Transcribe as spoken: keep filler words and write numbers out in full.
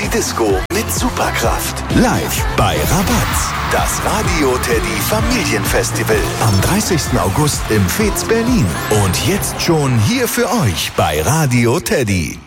die Disco mit Superkraft. Live bei Rabatz. Das Radio Teddy Familienfestival am dreißigsten August im Fez Berlin. Und jetzt schon hier für euch bei Radio Teddy.